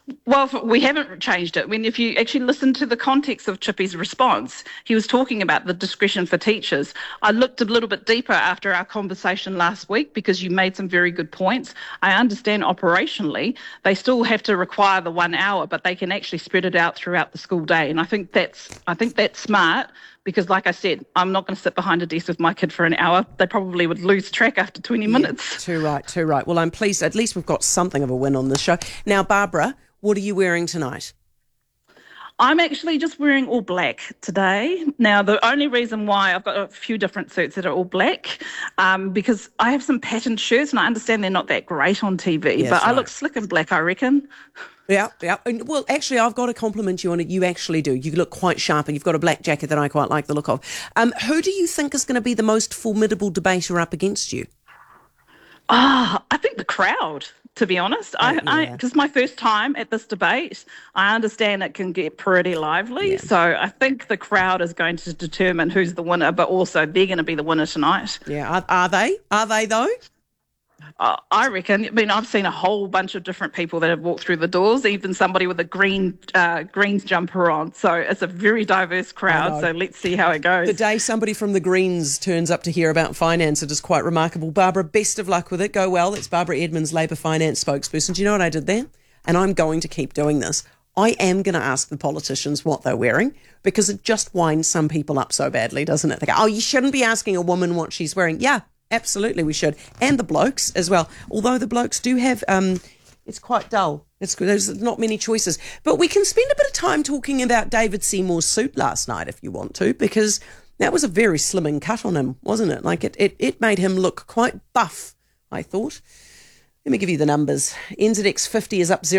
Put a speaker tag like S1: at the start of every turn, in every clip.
S1: Well, we haven't changed it. If you actually listen to the context of Chippy's response, he was talking about the discretion for teachers. I looked a little bit deeper after our conversation last week because you made some very good points. I understand operationally they still have to require the 1 hour, but they can actually spread it out throughout the school day. And I think that's smart because, like I said, I'm not going to sit behind a desk with my kid for an hour. They probably would lose track after 20 minutes.
S2: Too right. Well, I'm pleased. At least we've got something of a win on this show. Now, Barbara, what are you wearing tonight?
S1: I'm actually just wearing all black today. Now, the only reason why I've got a few different suits that are all black, because I have some patterned shirts and I understand they're not that great on TV, but I look slick in black, I reckon.
S2: Yeah. Well, actually, I've got to compliment you on it. You actually do. You look quite sharp and you've got a black jacket that I quite like the look of. Who do you think is going to be the most formidable debater up against you?
S1: I think the crowd, to be honest. Because my first time at this debate, I understand it can get pretty lively. Yeah. So I think the crowd is going to determine who's the winner, but also they're going to be the winner tonight.
S2: Yeah. Are they? Are they, though?
S1: I reckon. I mean, I've seen a whole bunch of different people that have walked through the doors, even somebody with a Greens jumper on. So it's a very diverse crowd. So let's see how it goes.
S2: The day somebody from the Greens turns up to hear about finance, it is quite remarkable. Barbara, best of luck with it. Go well. That's Barbara Edmonds, Labour finance spokesperson. Do you know what I did there? And I'm going to keep doing this. I am going to ask the politicians what they're wearing because it just winds some people up so badly, doesn't it? They go, you shouldn't be asking a woman what she's wearing. Yeah. Absolutely, we should. And the blokes as well. Although the blokes do have, it's quite dull. There's not many choices. But we can spend a bit of time talking about David Seymour's suit last night if you want to, because that was a very slimming cut on him, wasn't it? Like it made him look quite buff, I thought. Let me give you the numbers. NZX 50 is up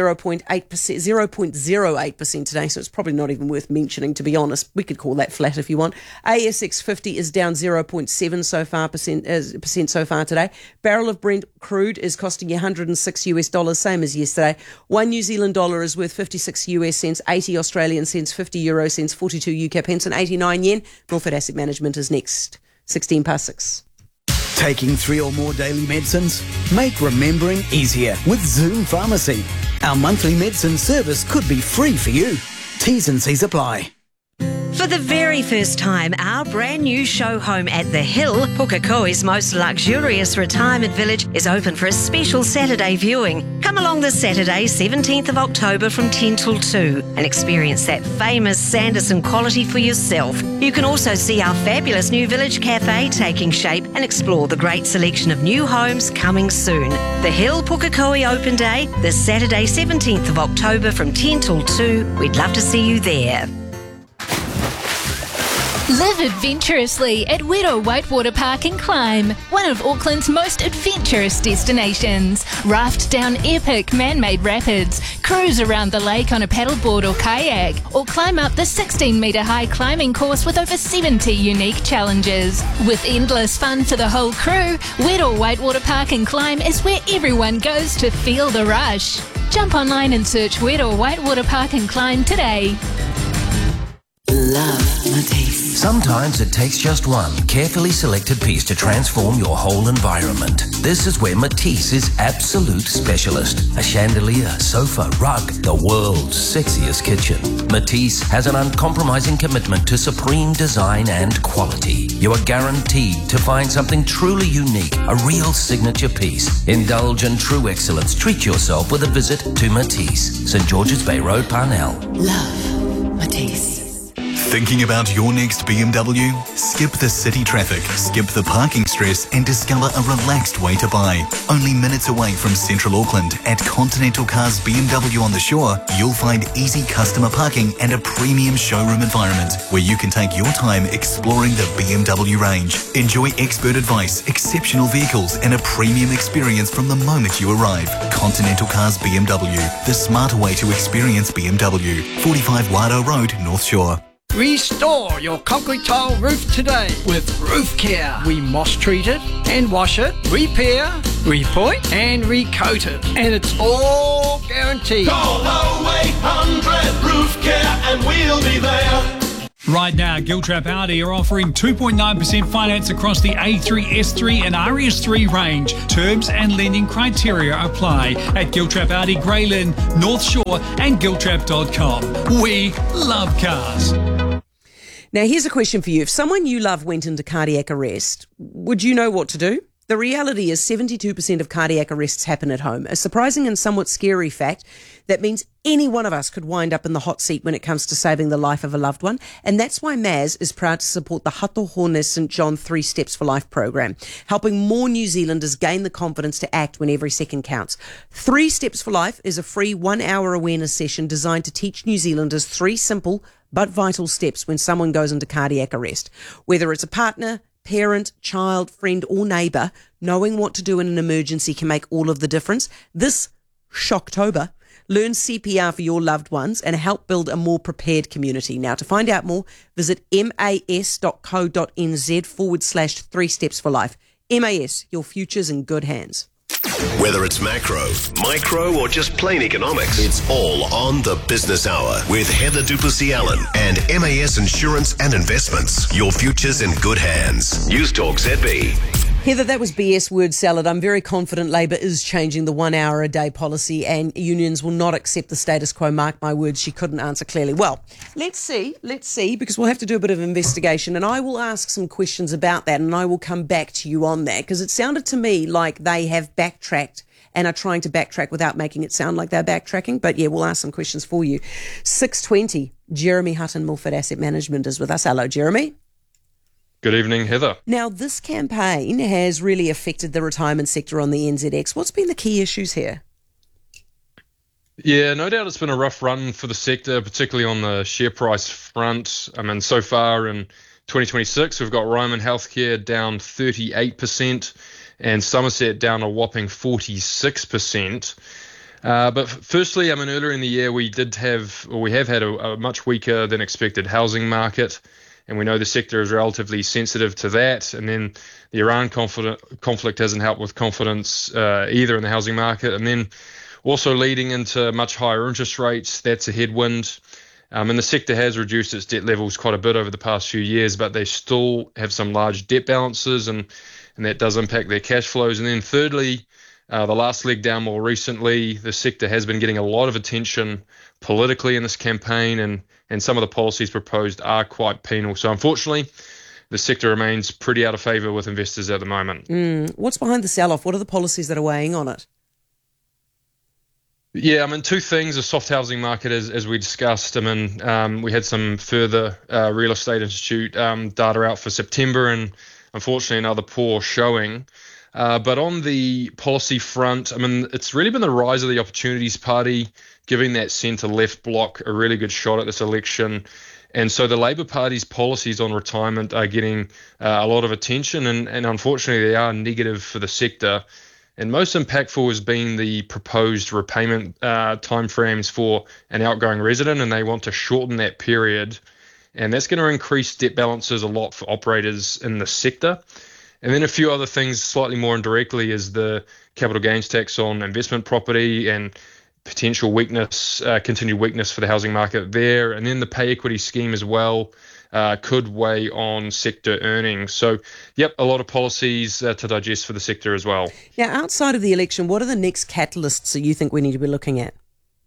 S2: 0.08% today, so it's probably not even worth mentioning, to be honest. We could call that flat if you want. ASX 50 is down 0.7% so far today. Barrel of Brent crude is costing you $106, same as yesterday. $1 New Zealand dollar is worth 56 US cents, 80 Australian cents, 50 euro cents, 42 UK pence, and 89 yen. Milford Asset Management is next. 6:16.
S3: Taking 3 or more daily medicines? Make remembering easier with Zoom Pharmacy. Our monthly medicine service could be free for you. T's and C's apply.
S4: For the very first time, our brand new show home at The Hill, Pukekohe's most luxurious retirement village, is open for a special Saturday viewing. Come along this Saturday, 17th of October from 10 till 2 and experience that famous Sanderson quality for yourself. You can also see our fabulous new village cafe taking shape and explore the great selection of new homes coming soon. The Hill Pukekohe Open Day, this Saturday, 17th of October from 10 till 2. We'd love to see you there.
S5: Live adventurously at Wedo Whitewater Park and Climb, one of Auckland's most adventurous destinations. Raft down epic man-made rapids, cruise around the lake on a paddleboard or kayak, or climb up the 16-metre high climbing course with over 70 unique challenges. With endless fun for the whole crew, Wedo Whitewater Park and Climb is where everyone goes to feel the rush. Jump online and search Wedo Whitewater Park and Climb today.
S6: Love Matisse. Sometimes it takes just one carefully selected piece to transform your whole environment. This is where Matisse is absolute specialist. A chandelier, sofa, rug, the world's sexiest kitchen. Matisse has an uncompromising commitment to supreme design and quality. You are guaranteed to find something truly unique, a real signature piece. Indulge in true excellence. Treat yourself with a visit to Matisse, St George's Bay Road, Parnell.
S7: Love Matisse.
S8: Thinking about your next BMW? Skip the city traffic, skip the parking stress and discover a relaxed way to buy. Only minutes away from Central Auckland at Continental Cars BMW on the Shore, you'll find easy customer parking and a premium showroom environment where you can take your time exploring the BMW range. Enjoy expert advice, exceptional vehicles and a premium experience from the moment you arrive. Continental Cars BMW, the smarter way to experience BMW. 45 Wado Road, North Shore.
S9: Restore your concrete tile roof today with Roof Care. We moss treat it and wash it, repair, repoint and recoat it. And it's all guaranteed.
S10: Call 0800 Roof Care and we'll be there. Right now, Giltrap Audi are offering 2.9% finance across the A3, S3 and RS3 range. Terms and lending criteria apply at Giltrap Audi, Grey Lynn, North Shore and giltrap.com. We love cars.
S2: Now, here's a question for you. If someone you love went into cardiac arrest, would you know what to do? The reality is 72% of cardiac arrests happen at home. A surprising and somewhat scary fact that means any one of us could wind up in the hot seat when it comes to saving the life of a loved one. And that's why Maz is proud to support the Hato Hone St John 3 Steps for Life program, helping more New Zealanders gain the confidence to act when every second counts. 3 Steps for Life is a free 1-hour awareness session designed to teach New Zealanders 3 simple but vital steps when someone goes into cardiac arrest. Whether it's a partner, parent, child, friend or neighbour, knowing what to do in an emergency can make all of the difference. This Shocktober, learn CPR for your loved ones and help build a more prepared community. Now, to find out more, visit mas.co.nz/3 Steps for Life. MAS, your future's in good hands.
S11: Whether it's macro, micro, or just plain economics, it's all on the Business Hour with Heather Duplessis-Allen and MAS Insurance and Investments. Your future's in good hands. News Talk ZB.
S2: Heather, that was BS word salad. I'm very confident Labor is changing the 1 hour a day policy and unions will not accept the status quo. Mark my words, she couldn't answer clearly. Well, let's see, because we'll have to do a bit of investigation and I will ask some questions about that and I will come back to you on that because it sounded to me like they have backtracked and are trying to backtrack without making it sound like they're backtracking. But yeah, we'll ask some questions for you. 6:20, Jeremy Hutton, Milford Asset Management is with us. Hello, Jeremy.
S12: Good evening, Heather.
S2: Now, this campaign has really affected the retirement sector on the NZX. What's been the key issues here?
S12: Yeah, no doubt it's been a rough run for the sector, particularly on the share price front. I mean, so far in 2026, we've got Ryman Healthcare down 38% and Somerset down a whopping 46%. But firstly, I mean, earlier in the year, we have had a much weaker than expected housing market. And we know the sector is relatively sensitive to that. And then the Iran conflict hasn't helped with confidence either in the housing market. And then also leading into much higher interest rates, that's a headwind. And the sector has reduced its debt levels quite a bit over the past few years, but they still have some large debt balances and that does impact their cash flows. And then thirdly, the last leg down more recently, the sector has been getting a lot of attention politically in this campaign and some of the policies proposed are quite penal. So unfortunately, the sector remains pretty out of favour with investors at the moment.
S2: What's behind the sell-off? What are the policies that are weighing on it?
S12: Yeah, I mean, two things. The soft housing market, as we discussed. I mean, we had some further Real Estate Institute data out for September and unfortunately another poor showing. But on the policy front, I mean, it's really been the rise of the Opportunities Party, giving that centre-left bloc a really good shot at this election. And so the Labour Party's policies on retirement are getting a lot of attention, and unfortunately they are negative for the sector. And most impactful has been the proposed repayment timeframes for an outgoing resident, and they want to shorten that period. And that's going to increase debt balances a lot for operators in the sector. And then a few other things slightly more indirectly is the capital gains tax on investment property and potential weakness, continued weakness for the housing market there. And then the pay equity scheme as well could weigh on sector earnings. So, yep, a lot of policies to digest for the sector as well.
S2: Now, outside of the election, what are the next catalysts that you think we need to be looking at?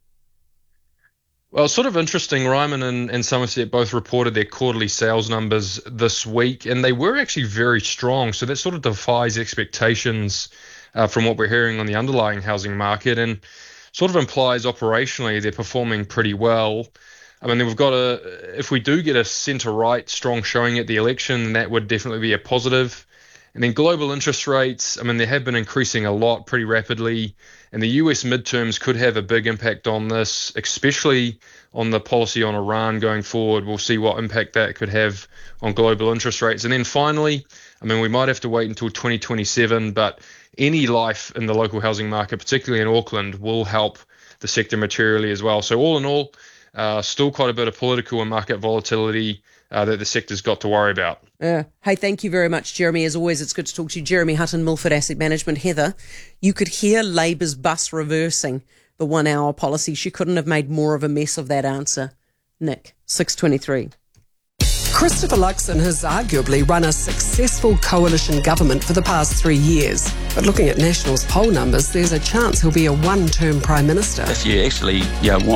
S12: Well, sort of interesting, Ryman and Somerset both reported their quarterly sales numbers this week, and they were actually very strong. So that sort of defies expectations from what we're hearing on the underlying housing market and sort of implies operationally they're performing pretty well. I mean, if we do get a centre-right strong showing at the election, that would definitely be a positive. And then global interest rates, I mean, they have been increasing a lot pretty rapidly. And the US midterms could have a big impact on this, especially on the policy on Iran going forward. We'll see what impact that could have on global interest rates. And then finally, I mean, we might have to wait until 2027, but any life in the local housing market, particularly in Auckland, will help the sector materially as well. So all in all, still quite a bit of political and market volatility that the sector's got to worry about.
S2: Hey, thank you very much, Jeremy. As always, it's good to talk to you. Jeremy Hutton, Milford Asset Management. Heather, you could hear Labour's bus reversing the 1 hour policy. She couldn't have made more of a mess of that answer. Nick, 6:23.
S13: Christopher Luxon has arguably run a successful coalition government for the past 3 years. But looking at National's poll numbers, there's a chance he'll be a one-term Prime Minister.
S14: If you actually want